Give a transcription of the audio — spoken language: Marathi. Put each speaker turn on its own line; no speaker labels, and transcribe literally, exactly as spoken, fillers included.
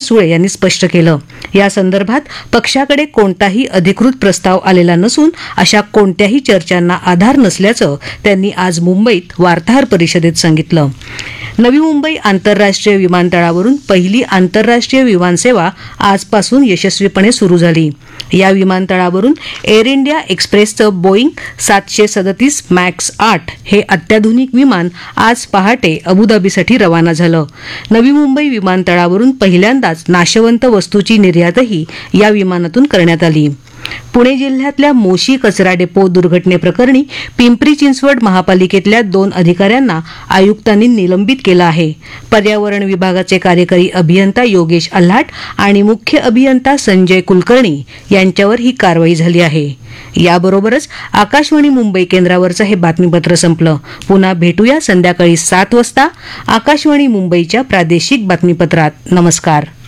सुळे यांनी स्पष्ट केलं. या संदर्भात पक्षाकडे कोणताही अधिकृत प्रस्ताव आलेला नसून अशा कोणत्याही चर्चांना आधार नसल्याचं त्यांनी आज मुंबईत वार्ताहर परिषदेत सांगितलं. नवी मुंबई आंतरराष्ट्रीय विमानतळावरून पहिली आंतरराष्ट्रीय विमानसेवा आजपासून यशस्वीपणे सुरू झाली. या विमानतळावरून एअर इंडिया एक्सप्रेसचं बोईंग सातशे सदतीस मॅक्स आठ हे अत्याधुनिक विमान आज पहाटे अबुधाबीसाठी रवाना झालं. नवी मुंबई विमानतळावरून पहिल्यांदाच नाशवंत वस्तूची निर्यातही या विमानातून करण्यात आली. पुणे जिल्ह्यातल्या मोशी कचरा डेपो दुर्घटनेप्रकरणी पिंपरी चिंचवड महापालिकेतल्या दोन अधिकाऱ्यांना आयुक्तांनी निलंबित केलं आहे. पर्यावरण विभागाचे कार्यकारी अभियंता योगेश आल्हाट आणि मुख्य अभियंता संजय कुलकर्णी यांच्यावर ही कारवाई झाली आहे. याबरोबरच आकाशवाणी मुंबई केंद्रावरचं हे बातमीपत्र संपलं. पुन्हा भेटूया संध्याकाळी सात वाजता आकाशवाणी मुंबईच्या प्रादेशिक बातमीपत्रात. नमस्कार.